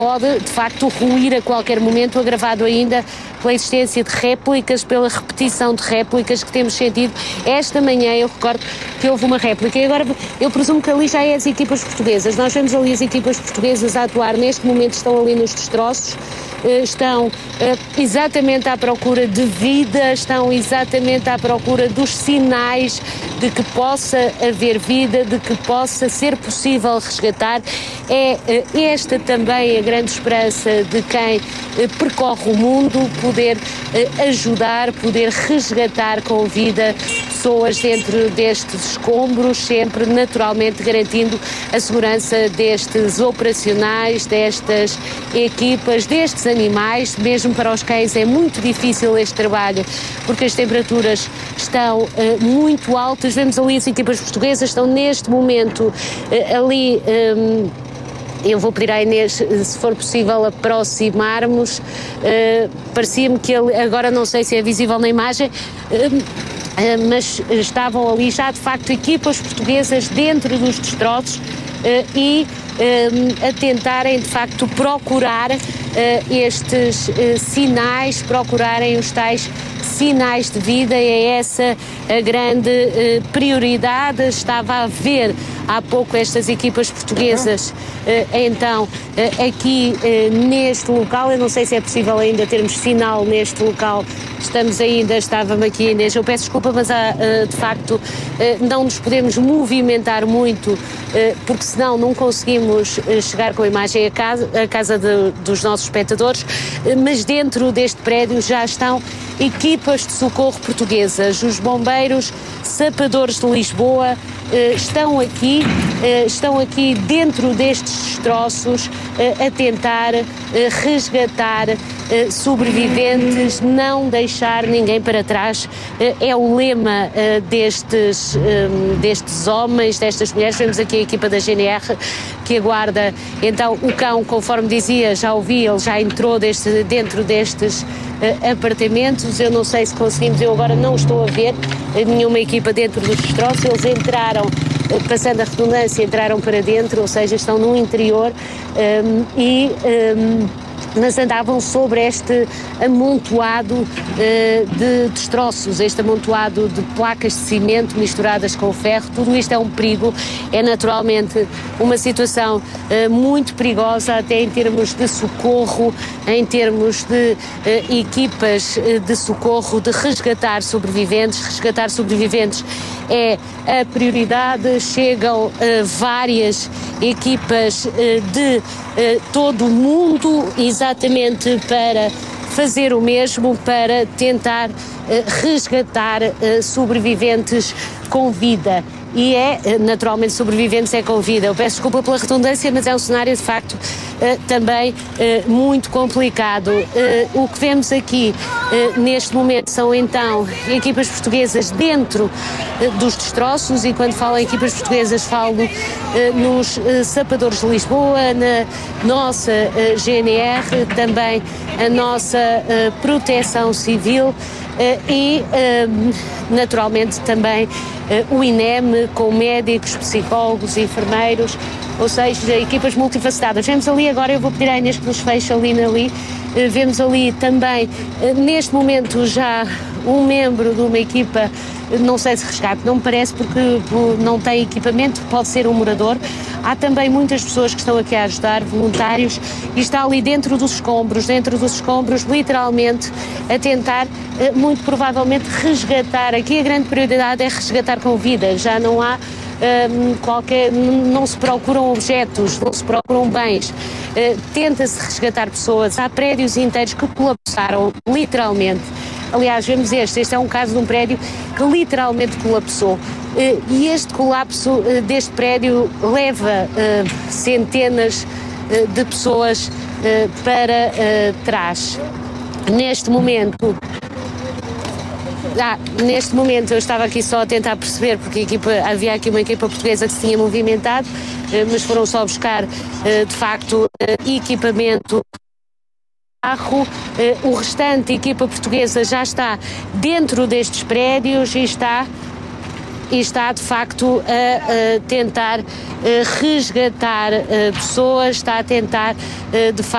pode, de facto, ruir a qualquer momento, agravado ainda pela existência de réplicas, pela repetição de réplicas que temos sentido. Esta manhã eu recordo que houve uma réplica e agora eu presumo que ali já é as equipas portuguesas. Nós vemos ali as equipas portuguesas a atuar, neste momento estão ali nos destroços, estão exatamente à procura de vida, estão exatamente à procura dos sinais de que possa haver vida, de que possa ser possível resgatar. É esta também a grande esperança de quem percorre o mundo, poder ajudar, poder resgatar com vida pessoas dentro destes escombros, sempre naturalmente garantindo a segurança destes operacionais, destas equipas, destes animais. Mesmo para os cães é muito difícil este trabalho, porque as temperaturas estão muito altas. Vemos ali as equipas portuguesas, estão neste momento ali. Eu vou pedir à Inês, se for possível, aproximarmos. Parecia-me que ele, agora não sei se é visível na imagem, mas estavam ali já de facto equipas portuguesas dentro dos destroços e a tentarem de facto procurar estes sinais, procurarem os tais sinais de vida. É essa a grande prioridade. Estava a ver há pouco estas equipas portuguesas então aqui neste local. Eu não sei se é possível ainda termos sinal neste local. Estava-me aqui, Inês, eu peço desculpa, mas de facto não nos podemos movimentar muito, porque senão não conseguimos chegar com a imagem à casa dos nossos espectadores, mas dentro deste prédio já estão equipas de socorro portuguesas, os bombeiros sapadores de Lisboa estão aqui dentro destes destroços a tentar resgatar sobreviventes, não deixar ninguém para trás. É o lema destes homens, destas mulheres. Vemos aqui a equipa da GNR que aguarda então o cão, conforme dizia, já ouvi, ele já entrou dentro destes apartamentos. Eu não sei se conseguimos, eu agora não estou a ver nenhuma equipa dentro dos destroços. Eles entraram, passando a redundância, entraram para dentro, ou seja, estão no interior mas andavam sobre este amontoado de destroços, este amontoado de placas de cimento misturadas com ferro. Tudo isto é um perigo, é naturalmente uma situação muito perigosa, até em termos de socorro, em termos de equipas de socorro, de resgatar sobreviventes. Resgatar sobreviventes é a prioridade. Chegam várias equipas de todo o mundo exatamente para fazer o mesmo, para tentar resgatar sobreviventes com vida. E naturalmente, sobreviventes com vida. Eu peço desculpa pela redundância, mas é um cenário de facto também muito complicado. O que vemos aqui neste momento são então equipas portuguesas dentro dos destroços, e quando falo em equipas portuguesas falo nos sapadores de Lisboa, na nossa GNR, também a nossa Proteção Civil e naturalmente também o INEM, com médicos, psicólogos, enfermeiros, ou seja, equipas multifacetadas. Vemos ali agora, eu vou pedir à Inês que nos feche ali, vemos ali também, neste momento, já um membro de uma equipa, não sei se resgate, não me parece, porque não tem equipamento, pode ser um morador. Há também muitas pessoas que estão aqui a ajudar, voluntários, e está ali dentro dos escombros, literalmente, a tentar, muito provavelmente, resgatar. Aqui a grande prioridade é resgatar com vida. Já não há não se procuram objetos, não se procuram bens, tenta-se resgatar pessoas. Há prédios inteiros que colapsaram, literalmente. Aliás, vemos este é um caso de um prédio que literalmente colapsou. E este colapso deste prédio leva centenas de pessoas para trás. Neste momento eu estava aqui só a tentar perceber, porque havia aqui uma equipa portuguesa que se tinha movimentado, mas foram só buscar, de facto, equipamento. O restante equipa portuguesa já está dentro destes prédios e está de facto a tentar resgatar pessoas, está a tentar de facto